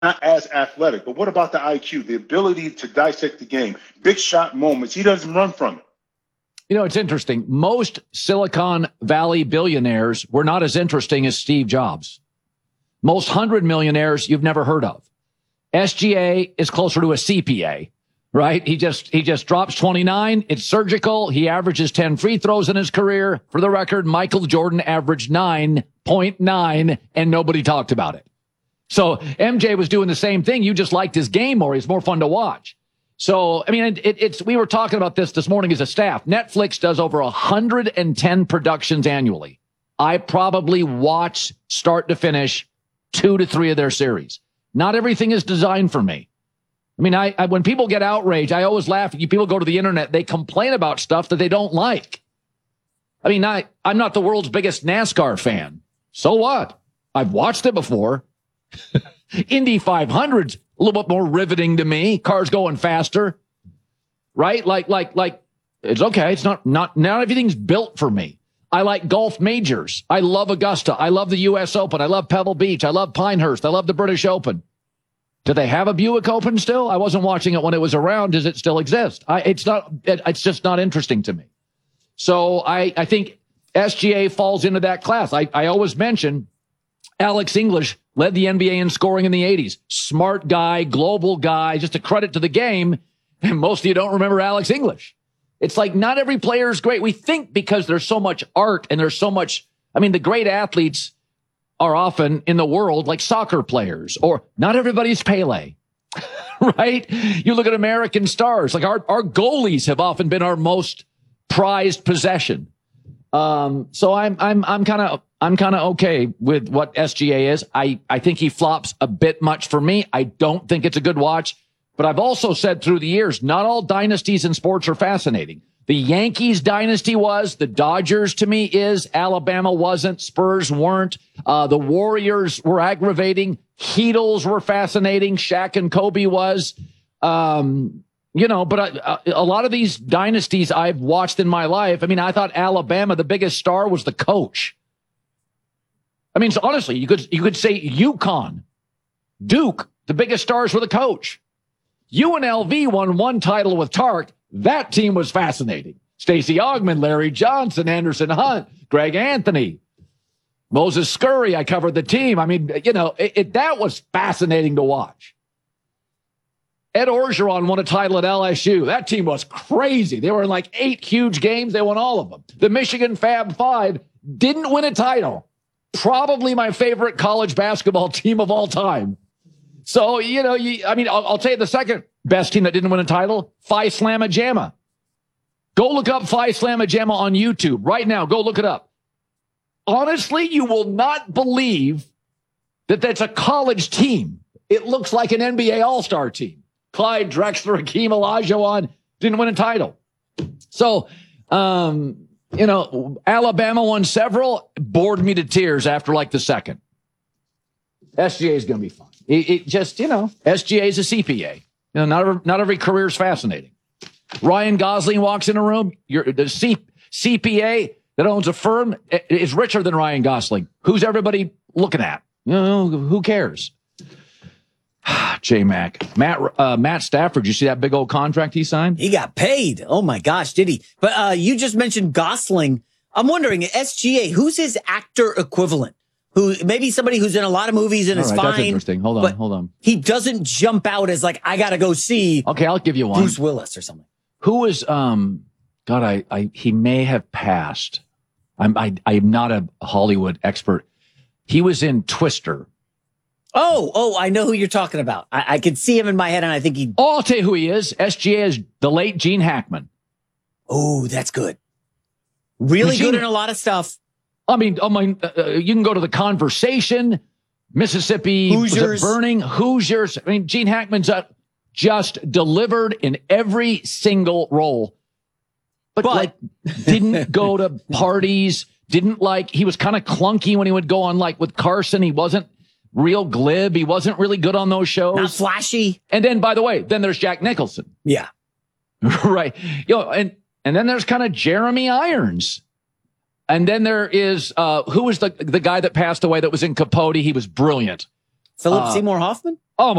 not as athletic. But what about the IQ, the ability to dissect the game, big shot moments? He doesn't run from it. You know, it's interesting. Most Silicon Valley billionaires were not as interesting as Steve Jobs. Most 100 millionaires you've never heard of. SGA is closer to a CPA, right? He just drops 29. It's surgical. He averages 10 free throws in his career. For the record, Michael Jordan averaged 9.9, and nobody talked about it. So MJ was doing the same thing. You just liked his game more. He's more fun to watch. So, I mean, we were talking about this morning as a staff. Netflix does over 110 productions annually. I probably watch start to finish 2 to 3 of their series. Not everything is designed for me. I mean, I when people get outraged, I always laugh. People go to the internet, they complain about stuff that they don't like. I mean, I'm not the world's biggest NASCAR fan. So what? I've watched it before. Indy 500's a little bit more riveting to me. Cars going faster, right? Like it's okay. It's not everything's built for me. I like golf majors. I love Augusta. I love the U.S. Open. I love Pebble Beach. I love Pinehurst. I love the British Open. Do they have a Buick Open still? I wasn't watching it when it was around. Does it still exist? It's just not interesting to me. So I think SGA falls into that class. I always mention Alex English led the NBA in scoring in the 80s. Smart guy, global guy, just a credit to the game. And most of you don't remember Alex English. It's like not every player is great. We think because there's so much art and there's so much, I mean, the great athletes are often in the world like soccer players, or not everybody's Pele, right? You look at American stars, like our goalies have often been our most prized possession. So I'm kind of okay with what SGA is. I think he flops a bit much for me. I don't think it's a good watch, but I've also said through the years, not all dynasties in sports are fascinating. The Yankees dynasty was, the Dodgers to me is, Alabama wasn't, Spurs weren't, the Warriors were aggravating, Heatles were fascinating, Shaq and Kobe was, but a lot of these dynasties I've watched in my life, I mean, I thought Alabama, the biggest star was the coach. I mean, so honestly, you could say UConn, Duke, the biggest stars were the coach. UNLV won one title with Tark. That team was fascinating. Stacey Augmon, Larry Johnson, Anderson Hunt, Greg Anthony, Moses Scurry. I covered the team. I mean, that was fascinating to watch. Ed Orgeron won a title at LSU. That team was crazy. They were in like 8 huge games. They won all of them. The Michigan Fab Five didn't win a title. Probably my favorite college basketball team of all time. So, I'll tell you the second best team that didn't win a title, Phi Slamma Jamma. Go look up Phi Slamma Jamma on YouTube right now. Go look it up. Honestly, you will not believe that that's a college team. It looks like an NBA All-Star team. Clyde Drexler, Hakeem Olajuwon didn't win a title. So, Alabama won several, bored me to tears after like the second. SGA is going to be fun. It just, SGA is a CPA. Not every career is fascinating. Ryan Gosling walks in a room. The CPA that owns a firm is richer than Ryan Gosling. Who's everybody looking at? Who cares? J-Mac. Matt Stafford, you see that big old contract he signed? He got paid. Oh my gosh, did he? But you just mentioned Gosling. I'm wondering, SGA, who's his actor equivalent? Who maybe somebody who's in a lot of movies and is fine. That's interesting. Hold on. He doesn't jump out as like, I gotta go see. Okay, I'll give you one. Bruce Willis or something. Who is he may have passed. I'm not a Hollywood expert. He was in Twister. Oh, I know who you're talking about. I can see him in my head, and I think I'll tell you who he is. SGA is the late Gene Hackman. Oh, that's good. Really good in a lot of stuff. I mean, you can go to The Conversation, Mississippi Hoosiers. Burning, Hoosiers. I mean, Gene Hackman's just delivered in every single role, but didn't go to parties. He was kind of clunky when he would go on like with Carson. He wasn't real glib. He wasn't really good on those shows. Not flashy. And then, by the way, then there's Jack Nicholson. Yeah. Right. And then there's kind of Jeremy Irons. And then there is, who was the guy that passed away that was in Capote? He was brilliant. Philip Seymour Hoffman?